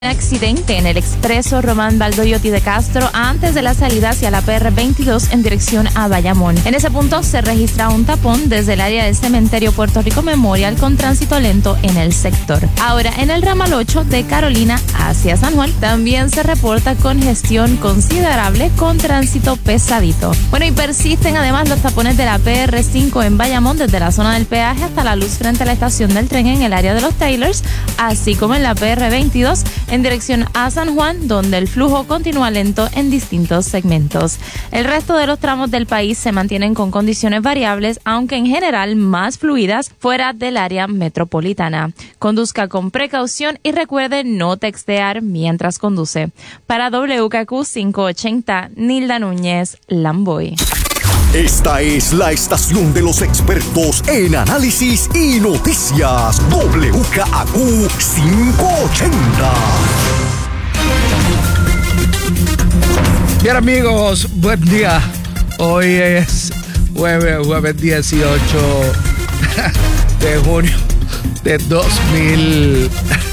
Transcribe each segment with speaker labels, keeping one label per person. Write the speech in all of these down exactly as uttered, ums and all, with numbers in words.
Speaker 1: Accidente en el expreso Román Valdoyotti de Castro antes de la salida hacia la P R veintidós en dirección a Bayamón. En ese punto se registra un tapón desde el área del cementerio Puerto Rico Memorial con tránsito lento en el sector. Ahora, en el ramal ocho de Carolina hacia San Juan también se reporta congestión considerable con tránsito pesadito. Bueno, y persisten además los tapones de la P R cinco en Bayamón desde la zona del peaje hasta la luz frente a la estación del tren en el área de los Taylors, así como en la P R veintidós en dirección a San Juan, donde el flujo continúa lento en distintos segmentos. El resto de los tramos del país se mantienen con condiciones variables, aunque en general más fluidas fuera del área metropolitana. Conduzca con precaución y recuerde no textear mientras conduce. Para W K Q quinientos ochenta, Nilda Núñez, Lamboy.
Speaker 2: Esta es la estación de los expertos en análisis y noticias. W K Q quinientos ochenta.
Speaker 3: Bien, amigos, buen día. Hoy es jueves, jueves dieciocho de junio de dos mil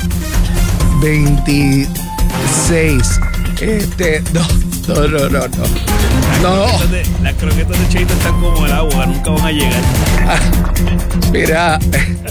Speaker 3: veintiséis. Este, no, no, no, no, no. No.
Speaker 4: Las croquetas de Cheito están como el agua, nunca van a llegar.
Speaker 3: Ah, mira.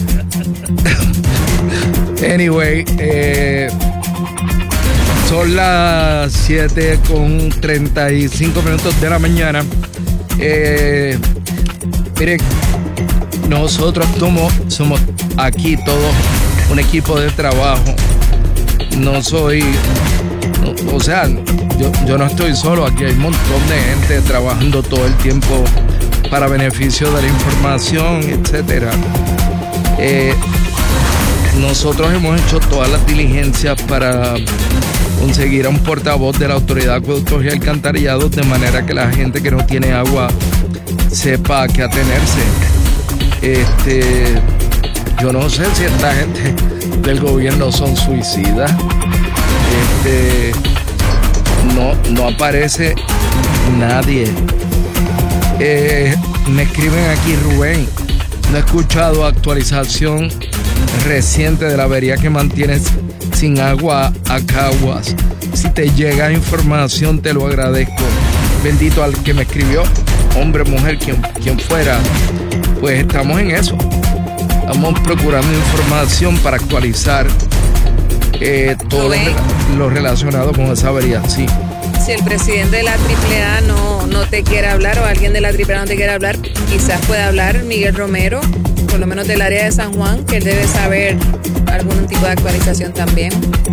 Speaker 3: Anyway, eh, son las siete con treinta y cinco minutos de la mañana. Eh, miren, nosotros somos, somos aquí todos un equipo de trabajo. No soy... No, o sea, yo, yo no estoy solo, aquí hay un montón de gente trabajando todo el tiempo para beneficio de la información, etcétera. Eh, nosotros hemos hecho todas las diligencias para conseguir a un portavoz de la Autoridad de Acueductos y Alcantarillados, de manera que la gente que no tiene agua sepa a qué atenerse. Este, yo no sé si esta gente del gobierno son suicidas. Este, no, no aparece nadie. Eh, me escriben aquí, Rubén, no he escuchado actualización reciente de la avería que mantienes sin agua a Caguas. Si te llega información, te lo agradezco. Bendito al que me escribió, hombre, mujer, quien, quien fuera. Pues estamos en eso. Estamos procurando información para actualizar Eh, todo lo, lo relacionado con esa avería, sí.
Speaker 5: Si el presidente de la triple A no, no te quiere hablar o alguien de la triple A no te quiere hablar, quizás pueda hablar Miguel Romero, por lo menos del área de San Juan, que él debe saber algún tipo de actualización también.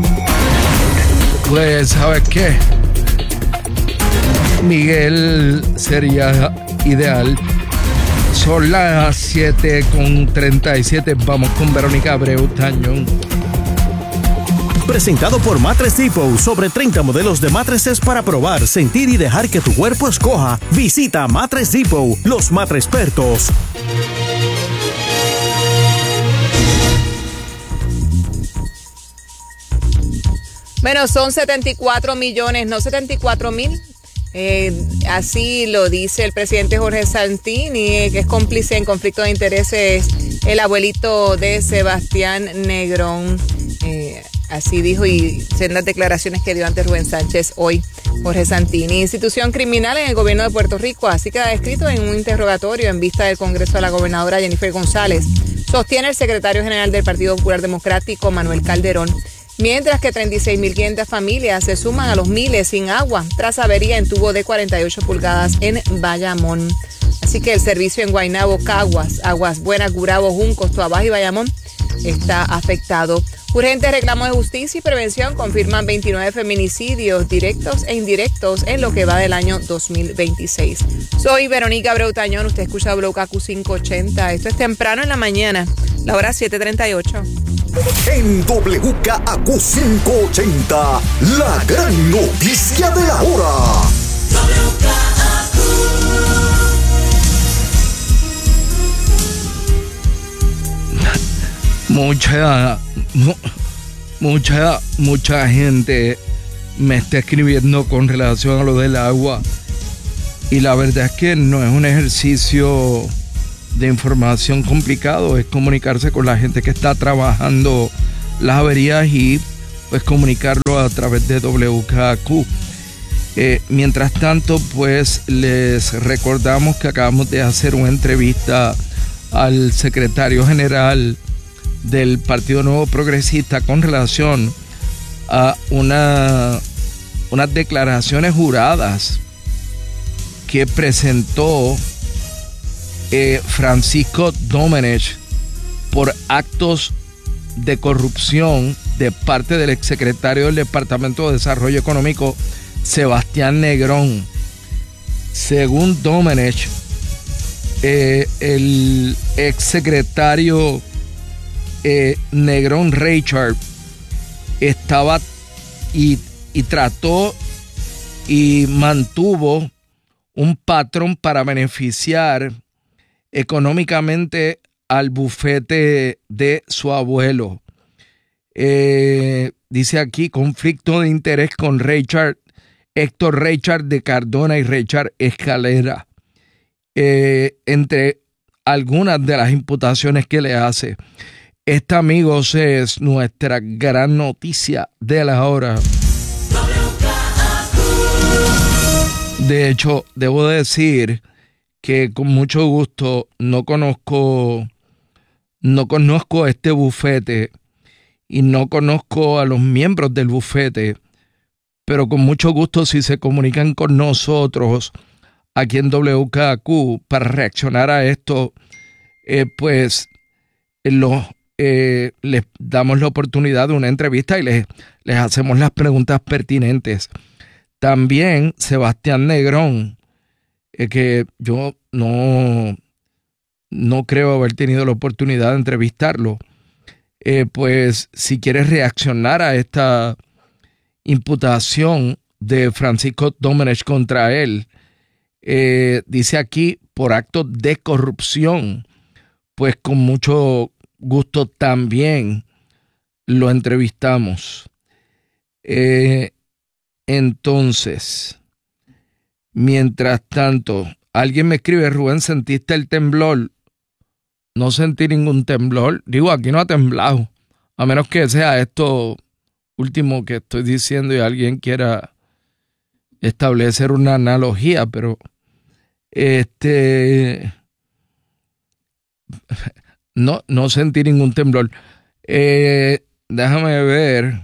Speaker 3: Pues, ¿sabes qué? Miguel sería ideal. Son las siete con treinta y siete. Vamos con Verónica Abreu Tañón.
Speaker 2: Presentado por Mattress Depot, sobre treinta modelos de mattresses para probar, sentir y dejar que tu cuerpo escoja. Visita Mattress Depot, los matres expertos.
Speaker 5: Bueno, son setenta y cuatro millones, no setenta y cuatro mil. Eh, así lo dice el presidente Jorge Santini, que es cómplice en conflicto de intereses el abuelito de Sebastián Negrón. Eh, Así dijo, y en las declaraciones que dio ante Rubén Sánchez hoy Jorge Santini. Institución criminal en el gobierno de Puerto Rico, así queda descrito en un interrogatorio en vista del Congreso de la gobernadora Jennifer González. Sostiene el secretario general del Partido Popular Democrático, Manuel Calderón. Mientras que treinta y seis mil quinientas familias se suman a los miles sin agua tras avería en tubo de cuarenta y ocho pulgadas en Bayamón. Así que el servicio en Guaynabo, Caguas, Aguas Buenas, Gurabo, Juncos, Toabaja y Bayamón está afectado. Urgentes reclamos de justicia y prevención confirman veintinueve feminicidios directos e indirectos en lo que va del año dos mil veintiséis. Soy Verónica Abreu Tañón, usted escucha W K Q quinientos ochenta. Esto es temprano en la mañana, la hora siete treinta y ocho.
Speaker 2: En W K Q quinientos ochenta, la gran noticia de la hora. W K Q.
Speaker 3: Mucha, mucha, mucha gente me está escribiendo con relación a lo del agua, y la verdad es que no es un ejercicio de información complicado, es comunicarse con la gente que está trabajando las averías y pues comunicarlo a través de W K A Q. Eh, mientras tanto, pues les recordamos que acabamos de hacer una entrevista al secretario general del Partido Nuevo Progresista con relación a una, unas declaraciones juradas que presentó eh, Francisco Domenech por actos de corrupción de parte del exsecretario del Departamento de Desarrollo Económico, Sebastián Negrón. Según Domenech, eh, el exsecretario eh, Negrón Richard estaba y, y trató y mantuvo un patrón para beneficiar económicamente al bufete de su abuelo. Eh, dice aquí, conflicto de interés con Richard, Héctor Richard de Cardona y Richard Escalera, eh, entre algunas de las imputaciones que le hace. Esta, amigos, es nuestra gran noticia de la hora. De hecho, debo decir que con mucho gusto no conozco, no conozco este bufete y no conozco a los miembros del bufete, pero con mucho gusto si se comunican con nosotros aquí en W K A Q para reaccionar a esto, eh, pues los, eh, les damos la oportunidad de una entrevista y les, les hacemos las preguntas pertinentes. También Sebastián Negrón, eh, que yo no, no creo haber tenido la oportunidad de entrevistarlo, eh, pues si quieres reaccionar a esta imputación de Francisco Domenech contra él, eh, dice aquí por actos de corrupción, pues con mucho gusto también lo entrevistamos. Eh, entonces, mientras tanto, alguien me escribe: Rubén, ¿sentiste el temblor? No sentí ningún temblor. Digo, aquí no ha temblado, a menos que sea esto último que estoy diciendo y alguien quiera establecer una analogía, pero este no, no sentí ningún temblor. Eh, déjame ver.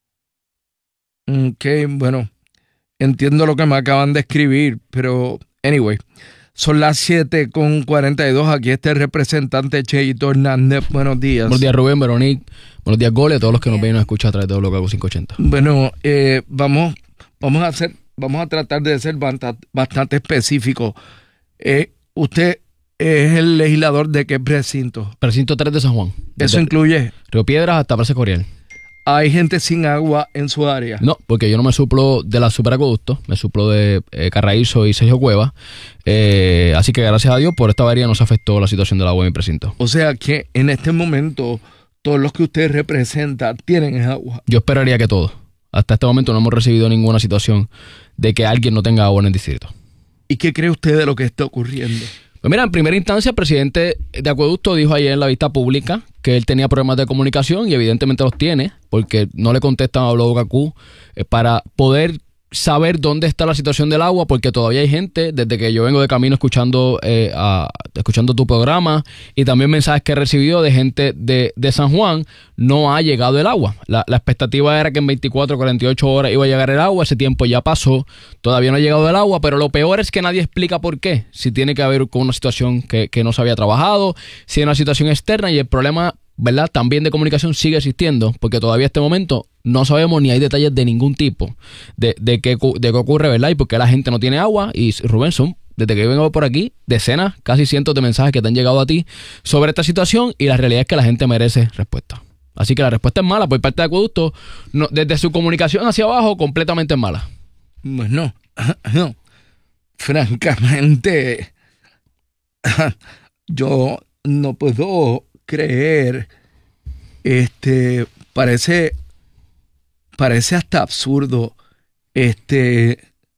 Speaker 3: Ok, bueno, entiendo lo que me acaban de escribir, pero anyway, son las siete con cuarenta y dos. Aquí está el representante Cheito Hernández. Buenos días.
Speaker 6: Buenos días, Rubén, Veronique. Buenos días, Gole, a todos los que nos ven y nos escuchan a través de W K A Q quinientos ochenta.
Speaker 3: Bueno, eh, vamos, vamos a hacer, vamos a tratar de ser bastante, bastante específicos. Eh, usted es el legislador de qué precinto?
Speaker 6: Precinto tres de San Juan.
Speaker 3: Eso incluye
Speaker 6: Río Piedras hasta Plaza Coriel.
Speaker 3: ¿Hay gente sin agua en su área?
Speaker 6: No, porque yo no me suplo de la superacueducto, me suplo de eh, Carraízo y Sergio Cueva. Eh, así que gracias a Dios por esta avería no se afectó la situación del agua en mi precinto.
Speaker 3: O sea que en este momento todos los que usted representa tienen agua.
Speaker 6: Yo esperaría que todos. Hasta este momento no hemos recibido ninguna situación de que alguien no tenga agua en el distrito.
Speaker 3: ¿Y qué cree usted de lo que está ocurriendo?
Speaker 6: Pues mira, en primera instancia, el presidente de Acueducto dijo ayer en la vista pública que él tenía problemas de comunicación y evidentemente los tiene, porque no le contestan a W K A Q eh, para poder saber dónde está la situación del agua, porque todavía hay gente, desde que yo vengo de camino escuchando eh, a, escuchando tu programa y también mensajes que he recibido de gente de, de San Juan, no ha llegado el agua. La, la expectativa era que en veinticuatro, cuarenta y ocho horas iba a llegar el agua, ese tiempo ya pasó, todavía no ha llegado el agua, pero lo peor es que nadie explica por qué, si tiene que haber con una situación que, que no se había trabajado, si hay una situación externa, y el problema, ¿verdad?, también de comunicación sigue existiendo, porque todavía en este momento no sabemos ni hay detalles de ningún tipo de, de, qué, de qué ocurre, ¿verdad? Y por qué la gente no tiene agua. Y Rubén, son, desde que yo vengo por aquí, decenas, casi cientos de mensajes que te han llegado a ti sobre esta situación, y la realidad es que la gente merece respuesta. Así que la respuesta es mala por parte de Acueducto, no, desde su comunicación hacia abajo, completamente mala.
Speaker 3: Bueno, no, francamente, yo no puedo creer, este, parece, parece hasta absurdo, este,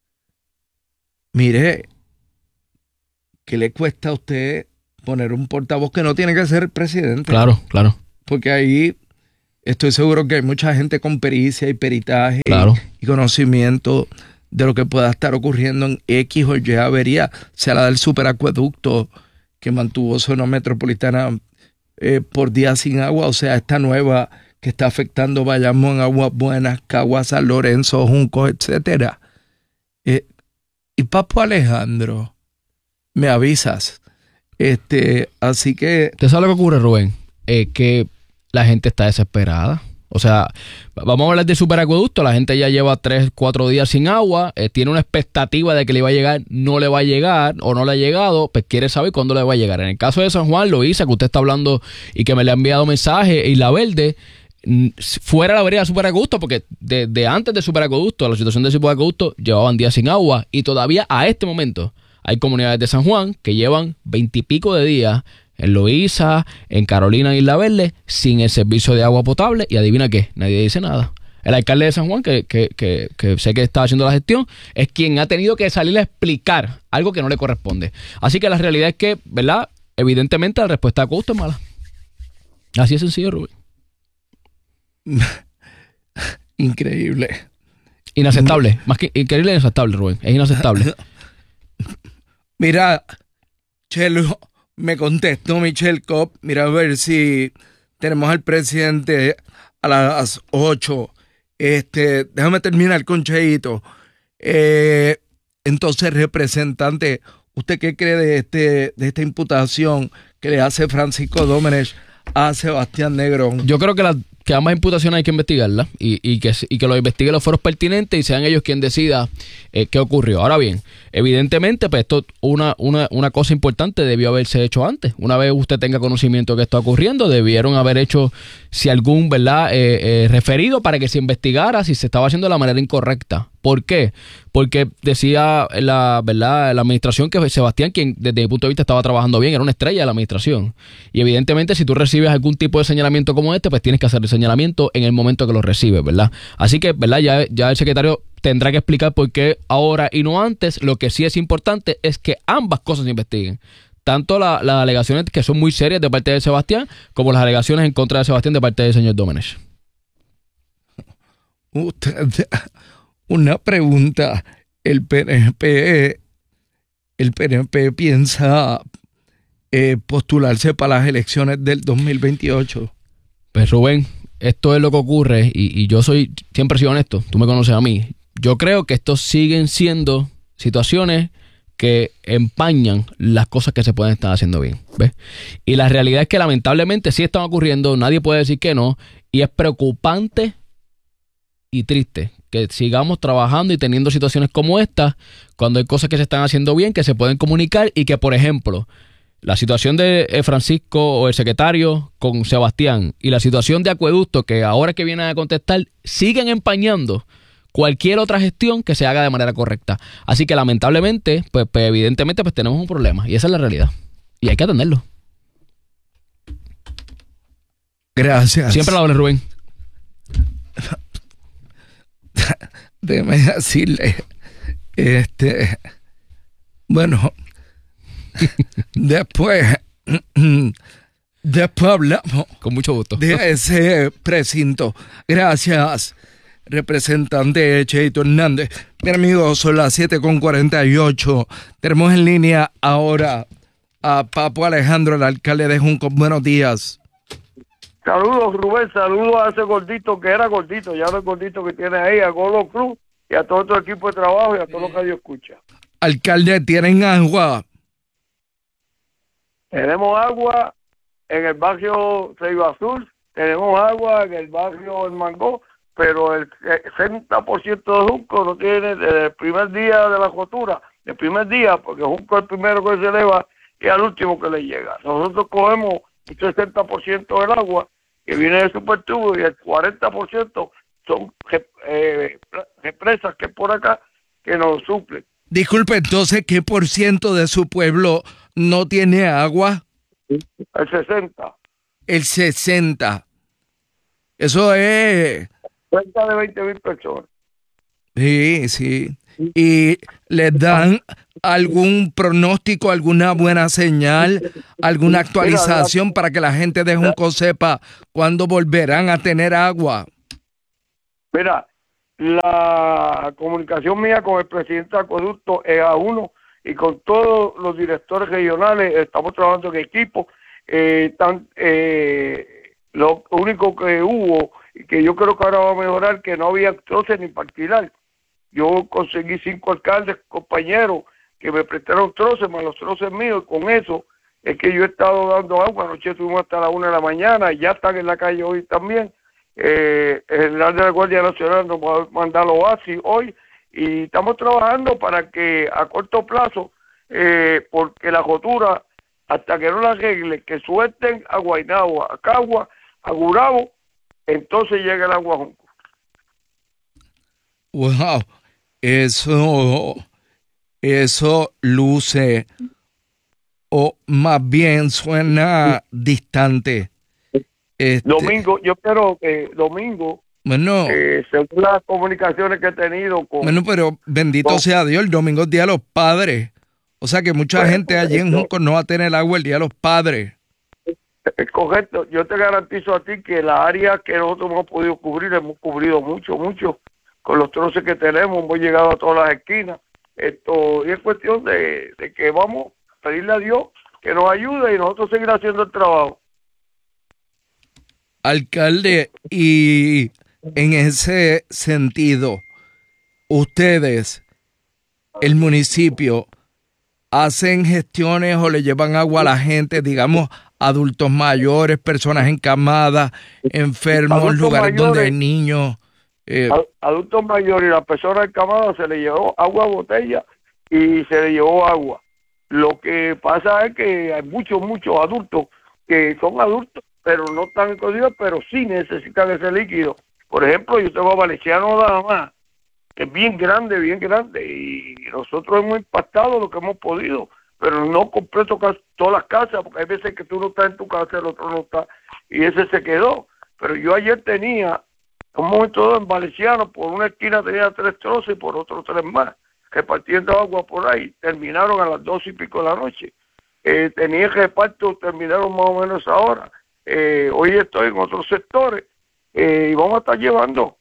Speaker 3: mire, ¿qué le cuesta a usted poner un portavoz que no tiene que ser el presidente?
Speaker 6: Claro, claro.
Speaker 3: Porque ahí estoy seguro que hay mucha gente con pericia y peritaje
Speaker 6: Claro.
Speaker 3: y conocimiento de lo que pueda estar ocurriendo en X o Y avería, sea la del superacueducto que mantuvo zona metropolitana eh, por días sin agua, o sea, esta nueva que está afectando Bayamón, Aguas Buenas, Caguas, San Lorenzo, Juncos, etcétera. Eh, y Papo Alejandro, me avisas. Este, así que...
Speaker 6: ¿Usted sabe lo que ocurre, Rubén? Eh, que la gente está desesperada. O sea, vamos a hablar de superacueducto. La gente ya lleva tres, cuatro días sin agua. Eh, tiene una expectativa de que le va a llegar. No le va a llegar o no le ha llegado. Pues quiere saber cuándo le va a llegar. En el caso de San Juan, Loíza, que usted está hablando y que me le ha enviado mensaje, y La Verde, fuera la avería de superacueducto, porque desde de antes de superacueducto, la situación de superacueducto, llevaban días sin agua. Y todavía a este momento hay comunidades de San Juan que llevan veintipico de días en Loíza, en Carolina y Isla Verde, sin el servicio de agua potable. Y adivina qué, nadie dice nada. El alcalde de San Juan, que, que, que, que sé que está haciendo la gestión, es quien ha tenido que salir a explicar algo que no le corresponde. Así que la realidad es que, ¿verdad? Evidentemente la respuesta de Acueducto es mala. Así es sencillo, Rubén.
Speaker 3: Increíble.
Speaker 6: Inaceptable. Más que increíble, inaceptable, Rubén. Es inaceptable.
Speaker 3: Mira, Chelo, me contestó Michelle Cobb. Mira a ver si tenemos al presidente a las ocho. Este, déjame terminar con Cheito. Eh, entonces, representante, ¿usted qué cree de este de esta imputación que le hace Francisco Domenech a Sebastián Negrón?
Speaker 6: Yo creo que las que ambas imputaciones hay que investigarlas y, y, que, y que lo investiguen los foros pertinentes y sean ellos quien decida eh, qué ocurrió. Ahora bien, evidentemente, pues esto, una, una, una cosa importante debió haberse hecho antes. Una vez usted tenga conocimiento de que está ocurriendo, debieron haber hecho, si algún, ¿verdad?, eh, eh, referido para que se investigara si se estaba haciendo de la manera incorrecta. ¿Por qué? Porque decía la, ¿verdad?, la administración que Sebastián, quien desde mi punto de vista estaba trabajando bien, era una estrella de la administración. Y evidentemente, si tú recibes algún tipo de señalamiento como este, pues tienes que hacer el señalamiento en el momento que lo recibes, ¿verdad? Así que, ¿verdad?, ya, ya el secretario tendrá que explicar por qué ahora y no antes. Lo que sí es importante es que ambas cosas se investiguen. Tanto la, las alegaciones que son muy serias de parte de Sebastián, como las alegaciones en contra de Sebastián de parte del señor Domenech.
Speaker 3: Usted... Una pregunta, el P N P, el P N P piensa eh, postularse para las elecciones del dos mil veintiocho.
Speaker 6: Pues Rubén, esto es lo que ocurre y, y yo soy, siempre he sido honesto, tú me conoces a mí. Yo creo que estos siguen siendo situaciones que empañan las cosas que se pueden estar haciendo bien, ¿ves? Y la realidad es que lamentablemente sí están ocurriendo, nadie puede decir que no, y es preocupante y triste que sigamos trabajando y teniendo situaciones como esta cuando hay cosas que se están haciendo bien, que se pueden comunicar y que, por ejemplo, la situación de Francisco o el secretario con Sebastián y la situación de Acueducto, que ahora que vienen a contestar, siguen empañando cualquier otra gestión que se haga de manera correcta. Así que lamentablemente, pues, pues evidentemente pues tenemos un problema y esa es la realidad y hay que atenderlo.
Speaker 3: Gracias.
Speaker 6: Siempre la doble, Rubén.
Speaker 3: Déjeme decirle, este, bueno, después, después hablamos.
Speaker 6: Con mucho gusto.
Speaker 3: De ese precinto. Gracias, representante Cheito Hernández. Mi amigo, son las siete con cuarenta y ocho. Tenemos en línea ahora a Papo Alejandro, el alcalde de Juncos. Buenos días.
Speaker 7: Saludos, Rubén, saludos a ese gordito que era gordito, ya no es gordito que tiene ahí, a Golo Cruz y a todo tu equipo de trabajo y a todo lo que Dios escucha.
Speaker 3: Alcalde, ¿tienen agua?
Speaker 7: Tenemos agua en el barrio Ceiba Azul, tenemos agua en el barrio El Mangó, pero el sesenta por ciento de Junco no tiene desde el primer día de la cotura, el primer día, porque Junco es el primero que se eleva y al último que le llega. Nosotros cogemos el sesenta por ciento del agua que viene del supertubo y el cuarenta por ciento son eh, represas que por acá que nos suplen.
Speaker 3: Disculpe, entonces, ¿qué por ciento de su pueblo no tiene agua?
Speaker 7: El sesenta.
Speaker 3: El sesenta. Eso es...
Speaker 7: Cerca de veinte mil personas.
Speaker 3: Sí, sí. ¿Y les dan algún pronóstico, alguna buena señal, alguna actualización para que la gente de Junco sepa cuándo volverán a tener agua?
Speaker 7: Mira, la comunicación mía con el presidente de Acueducto es a uno y con todos los directores regionales estamos trabajando en equipo. Eh, tan, eh, lo único que hubo y que yo creo que ahora va a mejorar, que no había troces ni para alquilar. Yo conseguí cinco alcaldes, compañeros, que me prestaron troces, más los troces míos, y con eso es que yo he estado dando agua. Anoche estuvimos hasta la una de la mañana, y ya están en la calle hoy también. Eh, el general de la Guardia Nacional nos va a mandar los oasis hoy, y estamos trabajando para que a corto plazo, eh, porque la rotura, hasta que no la arregle, que suelten a Guaynabo, a Cagua, a Gurabo, entonces llega el agua a Junco.
Speaker 3: Wow, eso, eso luce, o más bien suena distante. Este,
Speaker 7: Domingo, yo espero que domingo,
Speaker 3: bueno,
Speaker 7: eh, según las comunicaciones que he tenido con...
Speaker 3: bueno, pero bendito
Speaker 7: con,
Speaker 3: sea Dios, el domingo es Día de los Padres. O sea que mucha
Speaker 7: pues,
Speaker 3: gente allí en Junco no va a tener agua el Día de los Padres.
Speaker 7: Es correcto, yo te garantizo a ti que la área que nosotros hemos podido cubrir, hemos cubrido mucho, mucho, con los troces que tenemos, hemos llegado a todas las esquinas. Esto y es cuestión de, de que vamos a pedirle a Dios que nos ayude y nosotros seguir haciendo el trabajo.
Speaker 3: Alcalde, y en ese sentido, ustedes, el municipio, hacen gestiones o le llevan agua a la gente, digamos, adultos mayores, personas encamadas, enfermos,
Speaker 7: Adultos
Speaker 3: lugares
Speaker 7: mayores,
Speaker 3: donde hay niños. Eh,
Speaker 7: adultos mayores y las personas encamadas se le llevó agua a botella y se le llevó agua. Lo que pasa es que hay muchos, muchos adultos que son adultos, pero no están escondidos, pero sí necesitan ese líquido. Por ejemplo, yo tengo a Valenciano nada más, que es bien grande, bien grande, y nosotros hemos impactado lo que hemos podido, pero no completo casi todas las casas, porque hay veces que tú no estás en tu casa, el otro no está, y ese se quedó. Pero yo ayer tenía, un momento dado en Valenciano, por una esquina tenía tres troces y por otro tres más, repartiendo agua por ahí. Terminaron a las dos y pico de la noche. Eh, tenía reparto, terminaron más o menos ahora. Eh, hoy estoy en otros sectores eh, y vamos a estar llevando.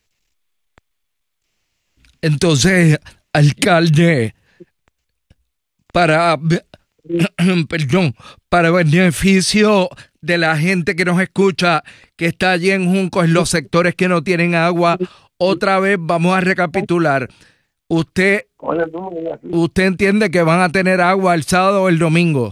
Speaker 3: Entonces, alcalde, para, perdón, para beneficio de la gente que nos escucha, que está allí en Junco, en los sectores que no tienen agua, otra vez vamos a recapitular. Usted, usted entiende que van a tener agua el sábado o el domingo.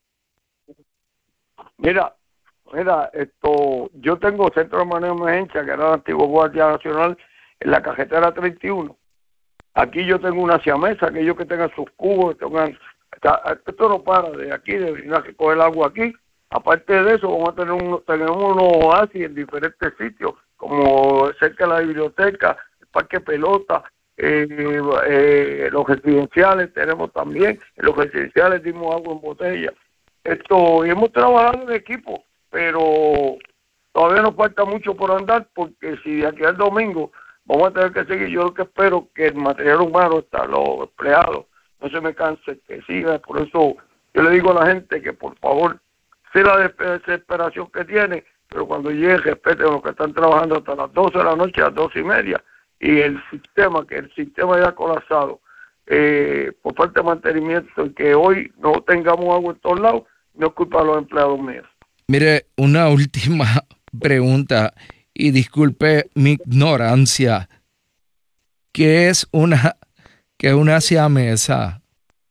Speaker 7: Mira, mira, esto, yo tengo centro de manejo de emergencia, que era el antiguo Guardia Nacional, en la carretera treinta y uno. Aquí yo tengo una siamesa, aquellos que tengan sus cubos, que tengan, esto no para de aquí, de venir a recoger el agua aquí. Aparte de eso, vamos a tener un, tenemos unos oasis en diferentes sitios, como cerca de la biblioteca, el parque pelota, eh, eh, los residenciales tenemos también, en los residenciales dimos agua en botella. Esto, y hemos trabajado en equipo, pero todavía nos falta mucho por andar, porque si de aquí al domingo vamos a tener que seguir, yo lo que espero que el material humano, está, los empleados, no se me canse, que siga. Por eso yo le digo a la gente que por favor, sé la desesperación que tiene, pero cuando llegue respeten a los que están trabajando hasta las doce de la noche, a las doce y media, y el sistema, que el sistema ya ha colapsado eh, por falta de mantenimiento, y que hoy no tengamos agua en todos lados, no es culpa de los empleados míos.
Speaker 3: Mire, una última pregunta, y disculpe mi ignorancia. ¿Qué es una, qué es una siamesa?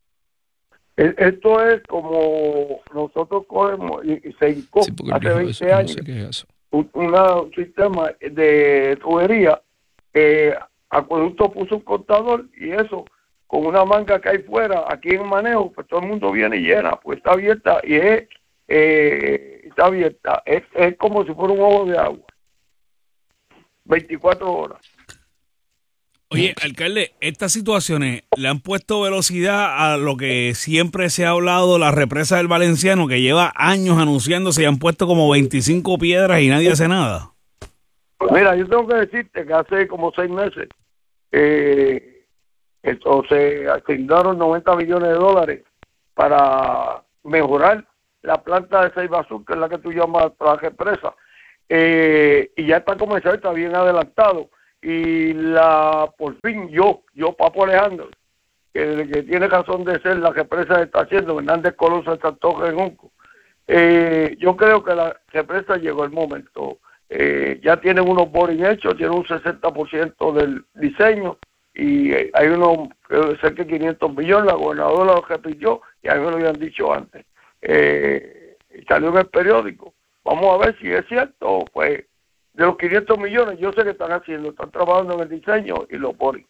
Speaker 7: Esto es como nosotros cogemos y, y se hincó
Speaker 3: Sí,
Speaker 7: hace veinte
Speaker 3: eso,
Speaker 7: años
Speaker 3: no sé qué es eso.
Speaker 7: un, una, un sistema de tubería. Eh, Acueducto puso un contador y eso con una manga que hay fuera aquí en manejo, pues todo el mundo viene y llena, pues está abierta y es eh, está abierta, es, es como si fuera un ojo de agua, veinticuatro horas.
Speaker 4: Oye, alcalde, estas situaciones le han puesto velocidad a lo que siempre se ha hablado, la represa del Valenciano, que lleva años anunciándose y han puesto como veinticinco piedras y nadie hace nada.
Speaker 7: Mira, yo tengo que decirte que hace como seis meses eh, esto, se asignaron noventa millones de dólares para mejorar la planta de Ceiba Sur, que es la que tú llamas la represa, eh, y ya está comenzando, está bien adelantado, y la por fin yo, yo Papo Alejandro, que, que tiene razón de ser, la represa que está haciendo Hernández Colón de Santoja en Junco, eh, yo creo que la represa llegó el momento, eh, ya tienen unos boring hechos, tienen un sesenta por ciento del diseño, y eh, hay unos cerca de quinientos millones, la gobernadora lo repitió, y a mí me lo habían dicho antes, eh, salió en el periódico. Vamos a ver si es cierto, pues de los quinientos millones yo sé que están haciendo, están trabajando en el diseño y lo ponen.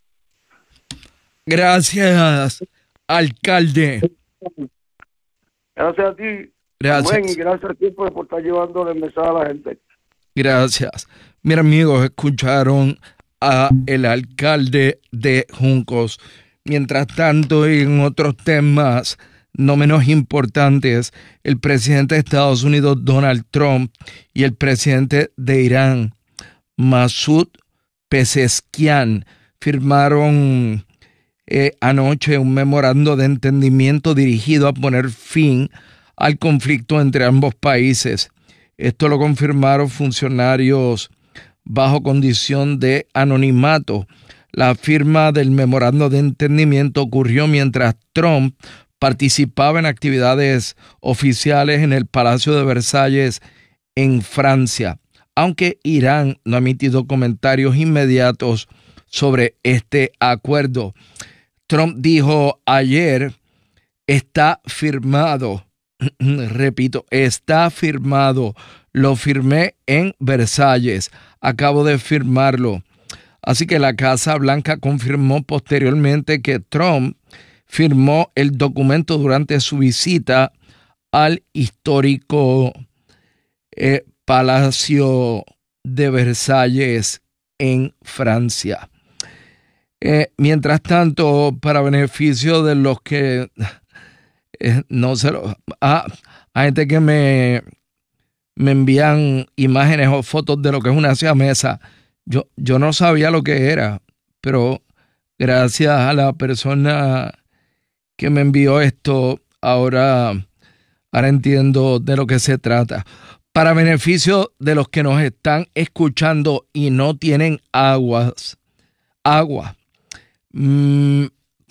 Speaker 3: Gracias, alcalde.
Speaker 7: Gracias a ti,
Speaker 3: Gracias.
Speaker 7: Rubén, y gracias a ti por, por estar llevando el mensaje a la gente.
Speaker 3: Gracias. Mira, amigos, escucharon a el alcalde de Juncos. Mientras tanto, y en otros temas no menos importantes, el presidente de Estados Unidos, Donald Trump, y el presidente de Irán, Masoud Pezeshkian, firmaron eh, anoche un memorando de entendimiento dirigido a poner fin al conflicto entre ambos países. Esto lo confirmaron funcionarios bajo condición de anonimato. La firma del memorando de entendimiento ocurrió mientras Trump participaba en actividades oficiales en el Palacio de Versalles en Francia, aunque Irán no ha emitido comentarios inmediatos sobre este acuerdo. Trump dijo ayer, está firmado, repito, está firmado, lo firmé en Versalles, acabo de firmarlo. Así que la Casa Blanca confirmó posteriormente que Trump firmó el documento durante su visita al histórico eh, Palacio de Versalles en Francia. Eh, mientras tanto, para beneficio de los que eh, no se lo... Ah, hay gente que me, me envían imágenes o fotos de lo que es una siamesa. Yo, yo no sabía lo que era, pero gracias a la persona que me envió esto, ahora, ahora entiendo de lo que se trata. Para beneficio de los que nos están escuchando y no tienen aguas, agua, mmm,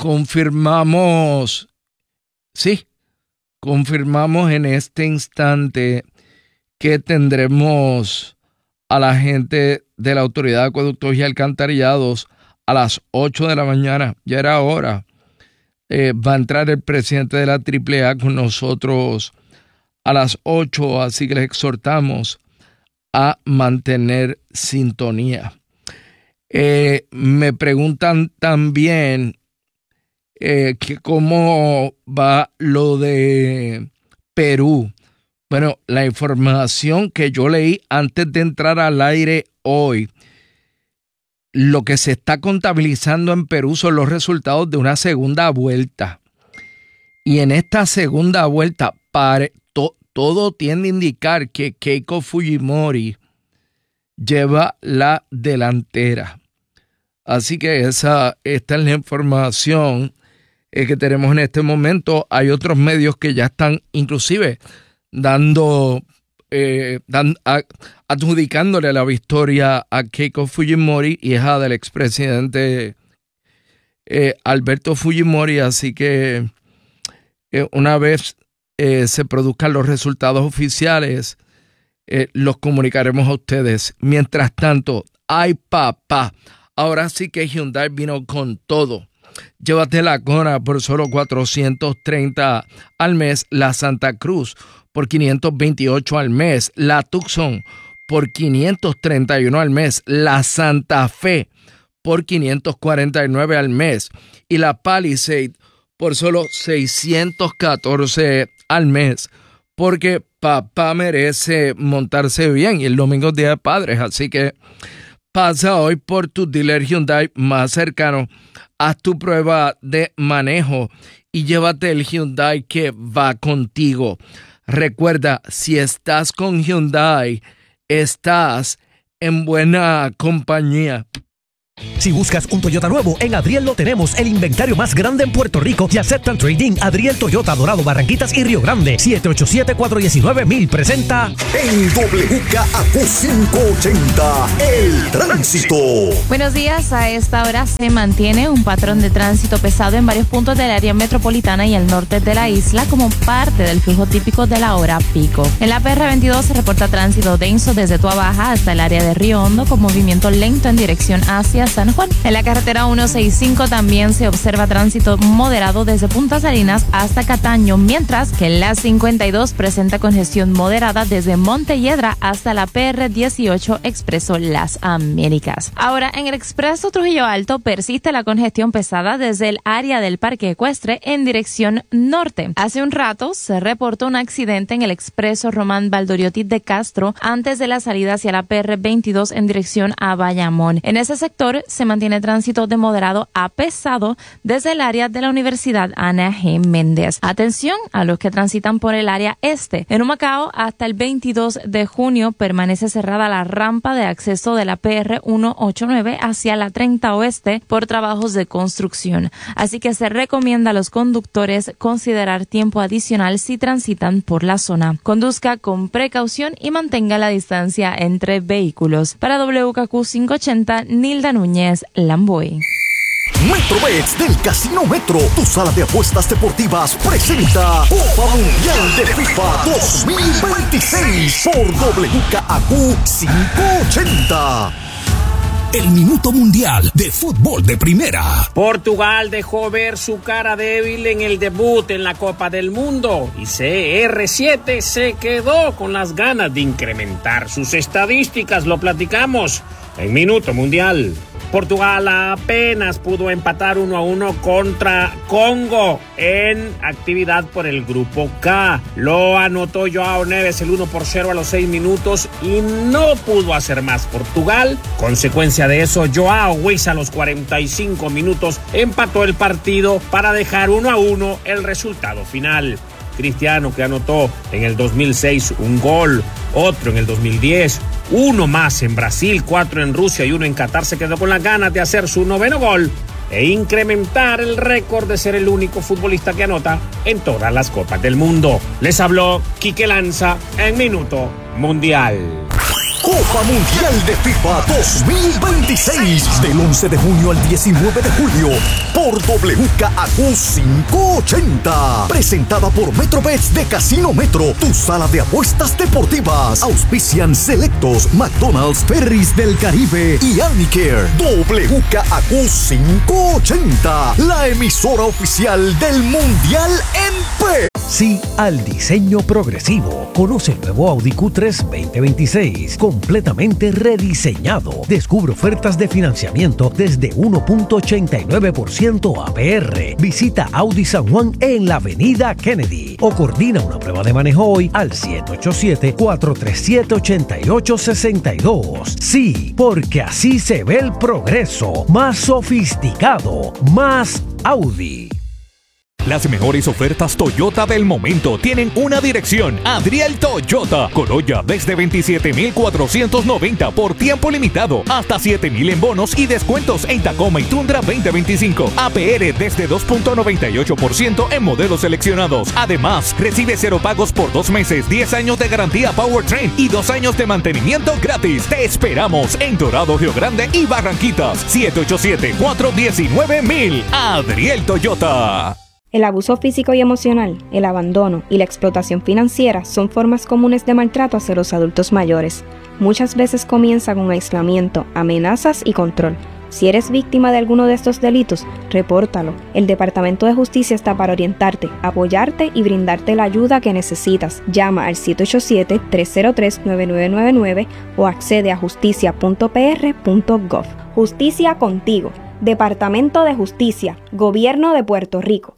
Speaker 3: confirmamos, sí, confirmamos en este instante que tendremos a la gente de la Autoridad de Acueductos y Alcantarillados a las ocho de la mañana, ya era hora. Eh, va a entrar el presidente de la triple A con nosotros a las ocho, así que les exhortamos a mantener sintonía. Eh, me preguntan también eh, que cómo va lo de Perú. Bueno, la información que yo leí antes de entrar al aire hoy, lo que se está contabilizando en Perú son los resultados de una segunda vuelta. Y en esta segunda vuelta, pare, to, todo tiende a indicar que Keiko Fujimori lleva la delantera. Así que esa, esta es la información eh, que tenemos en este momento. Hay otros medios que ya están inclusive dando... Eh, dan, a, adjudicándole la victoria a Keiko Fujimori, hija del expresidente eh, Alberto Fujimori, así que eh, una vez eh, se produzcan los resultados oficiales, eh, los comunicaremos a ustedes. Mientras tanto, ¡ay papá! Ahora sí que Hyundai vino con todo. Llévate la Kona por solo cuatrocientos treinta al mes, la Santa Cruz por quinientos veintiocho al mes, la Tucson por quinientos treinta y uno al mes, la Santa Fe por quinientos cuarenta y nueve al mes y la Palisade por solo seiscientos catorce al mes, porque papá merece montarse bien y el domingo es Día de Padres, así que pasa hoy por tu dealer Hyundai más cercano, haz tu prueba de manejo y llévate el Hyundai que va contigo. Recuerda, si estás con Hyundai, estás en buena compañía.
Speaker 8: Si buscas un Toyota nuevo, en Adriel lo tenemos, el inventario más grande en Puerto Rico y aceptan trading. Adriel Toyota, Dorado, Barranquitas y Río Grande. siete ocho siete, cuatro uno nueve, mil presenta
Speaker 2: En W K A Q quinientos ochenta, el tránsito.
Speaker 1: Buenos días, a esta hora se mantiene un patrón de tránsito pesado en varios puntos del área metropolitana y el norte de la isla como parte del flujo típico de la hora pico. En la P R veintidós se reporta tránsito denso desde Toa Baja hasta el área de Río Hondo con movimiento lento en dirección hacia San Juan. En la carretera ciento sesenta y cinco también se observa tránsito moderado desde Punta Salinas hasta Cataño, mientras que en la cincuenta y dos presenta congestión moderada desde Montelledra hasta la P R dieciocho Expreso Las Américas. Ahora, en el Expreso Trujillo Alto persiste la congestión pesada desde el área del Parque Ecuestre en dirección norte. Hace un rato se reportó un accidente en el Expreso Román Valdoriotti de Castro antes de la salida hacia la P R veintidós en dirección a Bayamón. En ese sector se mantiene tránsito de moderado a pesado desde el área de la Universidad Ana G. Méndez. Atención a los que transitan por el área este. En Humacao, hasta el veintidós de junio permanece cerrada la rampa de acceso de la P R ciento ochenta y nueve hacia la treinta Oeste por trabajos de construcción. Así que se recomienda a los conductores considerar tiempo adicional si transitan por la zona. Conduzca con precaución y mantenga la distancia entre vehículos. Para W K Q quinientos ochenta, Nilda Núñez, Lamboy.
Speaker 2: Metrobets del Casino Metro, tu sala de apuestas deportivas, presenta Copa Mundial de FIFA dos mil veintiséis por W K A Q quinientos ochenta. El Minuto Mundial de Fútbol de Primera.
Speaker 9: Portugal dejó ver su cara débil en el debut en la Copa del Mundo y C R siete se quedó con las ganas de incrementar sus estadísticas. Lo platicamos en Minuto Mundial. Portugal apenas pudo empatar uno a uno contra Congo en actividad por el Grupo K. Lo anotó Joao Neves el uno por cero a los seis minutos y no pudo hacer más Portugal. Consecuencia de eso, Joao Weiss a los cuarenta y cinco minutos empató el partido para dejar uno a uno el resultado final. Cristiano, que anotó en el dos mil seis un gol, otro en el dos mil diez, uno más en Brasil, cuatro en Rusia y uno en Qatar, se quedó con las ganas de hacer su noveno gol e incrementar el récord de ser el único futbolista que anota en todas las Copas del Mundo. Les habló Quique Lanza en Minuto Mundial.
Speaker 2: Copa Mundial de FIFA dos mil veintiséis, del once de junio al diecinueve de julio, por W K A Q quinientos ochenta. Presentada por Metrobets de Casino Metro, tu sala de apuestas deportivas. Auspician Selectos, McDonald's, Ferries del Caribe y Arnicare. W K A Q quinientos ochenta, la emisora oficial del Mundial en P.
Speaker 8: Sí al diseño progresivo. Conoce el nuevo Audi Q tres veinte veintiséis, completamente rediseñado. Descubre ofertas de financiamiento desde uno punto ochenta y nueve por ciento A P R. Visita Audi San Juan en la avenida Kennedy o coordina una prueba de manejo hoy al siete ocho siete, cuatro tres siete, ocho ocho seis dos. Sí, porque así se ve el progreso. Más sofisticado, más Audi.
Speaker 10: Las mejores ofertas Toyota del momento tienen una dirección: Adriel Toyota. Corolla desde veintisiete mil cuatrocientos noventa por tiempo limitado, hasta siete mil en bonos y descuentos en Tacoma y Tundra veinte veinticinco. A P R desde dos punto noventa y ocho por ciento en modelos seleccionados. Además, recibe cero pagos por dos meses, diez años de garantía Powertrain y dos años de mantenimiento gratis. Te esperamos en Dorado, Río Grande y Barranquitas. siete ocho siete, cuatro uno nueve, mil. Adriel Toyota.
Speaker 11: El abuso físico y emocional, el abandono y la explotación financiera son formas comunes de maltrato hacia los adultos mayores. Muchas veces comienza con aislamiento, amenazas y control. Si eres víctima de alguno de estos delitos, repórtalo. El Departamento de Justicia está para orientarte, apoyarte y brindarte la ayuda que necesitas. Llama al siete ocho siete, tres cero tres, nueve nueve nueve nueve o accede a justicia punto p r punto gov. Justicia contigo. Departamento de Justicia, Gobierno de Puerto Rico.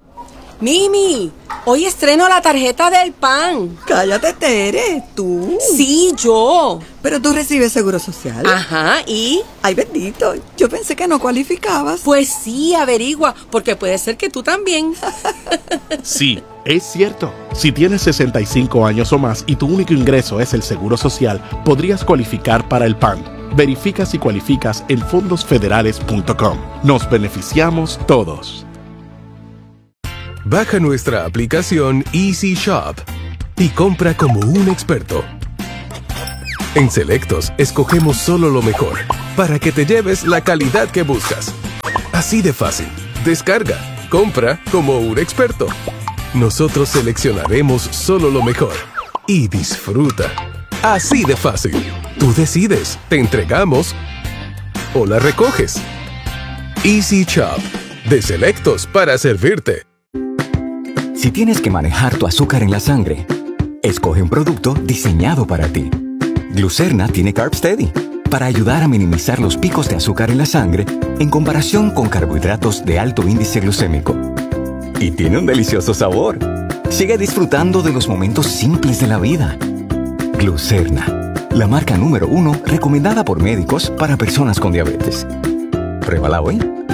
Speaker 12: Mimi, hoy estreno la tarjeta del P A N.
Speaker 13: Cállate, Tere, ¿tú?
Speaker 12: Sí, yo.
Speaker 13: Pero tú recibes seguro social.
Speaker 12: Ajá, ¿y?
Speaker 13: Ay, bendito, yo pensé que no cualificabas.
Speaker 12: Pues sí, averigua, porque puede ser que tú también.
Speaker 14: Sí, es cierto. Si tienes sesenta y cinco años o más y tu único ingreso es el seguro social, podrías cualificar para el P A N. Verifica si cualificas en fondos federales punto com. Nos beneficiamos todos.
Speaker 15: Baja nuestra aplicación Easy Shop y compra como un experto. En Selectos, escogemos solo lo mejor para que te lleves la calidad que buscas. Así de fácil. Descarga, compra como un experto. Nosotros seleccionaremos solo lo mejor y disfruta. Así de fácil. Tú decides, te entregamos o la recoges. Easy Shop, de Selectos para servirte.
Speaker 16: Si tienes que manejar tu azúcar en la sangre, escoge un producto diseñado para ti. Glucerna tiene Carb Steady para ayudar a minimizar los picos de azúcar en la sangre en comparación con carbohidratos de alto índice glucémico. Y tiene un delicioso sabor. Sigue disfrutando de los momentos simples de la vida. Glucerna, la marca número uno recomendada por médicos para personas con diabetes. Pruébala hoy.